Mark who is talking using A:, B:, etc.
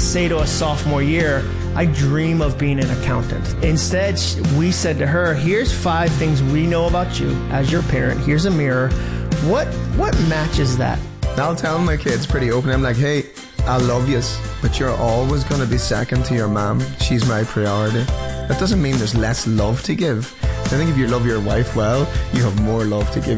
A: say to us sophomore year, I dream of being an accountant. Instead, we said to her, here's 5 things we know about you as your parent. Here's a mirror. What matches that?
B: I'll tell my kids pretty open. I'm like, hey, I love yous, but you're always going to be second to your mom. She's my priority. That doesn't mean there's less love to give. I think if you love your wife well, you have more love to give.